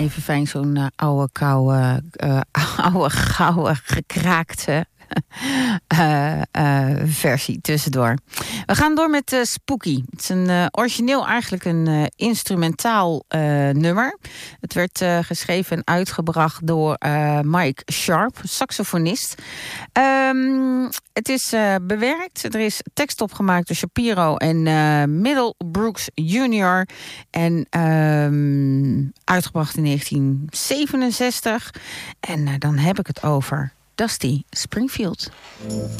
Even fijn zo'n oude, gouden, gekraakte versie tussendoor. We gaan door met Spooky. Het is origineel eigenlijk een instrumentaal nummer. Het werd geschreven en uitgebracht door Mike Sharp, saxofonist. Het is bewerkt. Er is tekst opgemaakt door Shapiro en Middlebrooks Jr. En uitgebracht in 1967. En dan heb ik het over Dusty Springfield.